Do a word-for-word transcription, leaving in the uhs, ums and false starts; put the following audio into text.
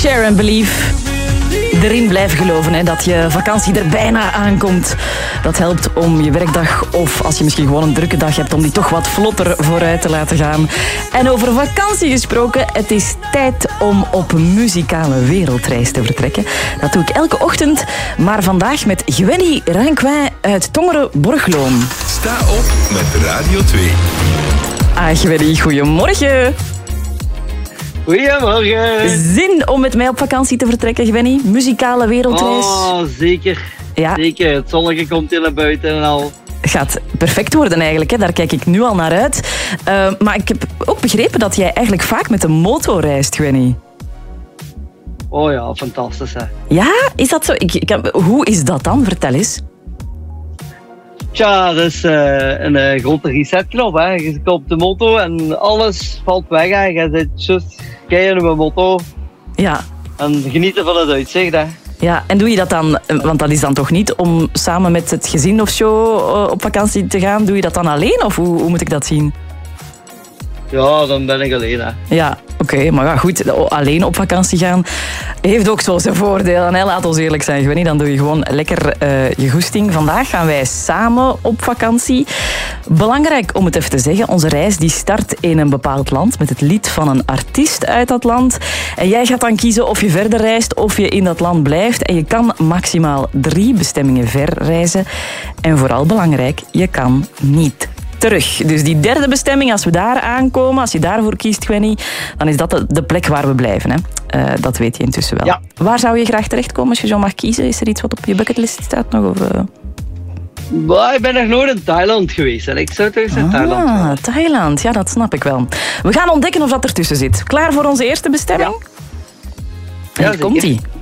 Share and Believe. Erin blijven geloven hè, dat je vakantie er bijna aankomt. Dat helpt om je werkdag of als je misschien gewoon een drukke dag hebt om die toch wat vlotter vooruit te laten gaan. En over vakantie gesproken, het is tijd om op muzikale wereldreis te vertrekken. Dat doe ik elke ochtend, maar vandaag met Gwenny Rankwijn uit Tongeren-Borgloon. Sta op met Radio twee. Ah, Gwenny, goedemorgen. Goedemorgen. Zin om met mij op vakantie te vertrekken, Gwenny? Muzikale wereldreis. Oh, zeker. Ja. Zeker. Het zonnetje komt hier naar buiten en al. Gaat perfect worden eigenlijk, hè. Daar kijk ik nu al naar uit. Uh, maar ik heb ook begrepen dat jij eigenlijk vaak met de motor reist, Gwenny. Oh ja, fantastisch hè. Ja, is dat zo? Ik, ik, hoe is dat dan? Vertel eens. Tja, dat is uh, een uh, grote resetknop. Hè. Je koopt de moto en alles valt weg. Hè. Je zit juist keihard op de moto. Ja. En genieten van het uitzicht. Hè. Ja, en doe je dat dan, want dat is dan toch niet om samen met het gezin of zo op vakantie te gaan, doe je dat dan alleen of hoe, hoe moet ik dat zien? Ja, dan ben ik alleen. Hè. Ja, oké, okay, maar ja, goed, alleen op vakantie gaan heeft ook zo zijn voordelen. Hè? Laat ons eerlijk zijn, Gwenny, dan doe je gewoon lekker uh, je goesting. Vandaag gaan wij samen op vakantie. Belangrijk om het even te zeggen, onze reis die start in een bepaald land met het lied van een artiest uit dat land. En jij gaat dan kiezen of je verder reist of je in dat land blijft. En je kan maximaal drie bestemmingen ver reizen. En vooral belangrijk, je kan niet terug. Dus die derde bestemming, als we daar aankomen, als je daarvoor kiest, Gwenny, dan is dat de, de plek waar we blijven. Hè? Uh, dat weet je intussen wel. Ja. Waar zou je graag terechtkomen als je zo mag kiezen? Is er iets wat op je bucketlist staat nog? Of, uh... bah, ik ben nog nooit in Thailand geweest. En ik zou toch eens in ah, Thailand gaan. Thailand, ja, dat snap ik wel. We gaan ontdekken of dat ertussen zit. Klaar voor onze eerste bestemming? Ja. En ja, komt-ie.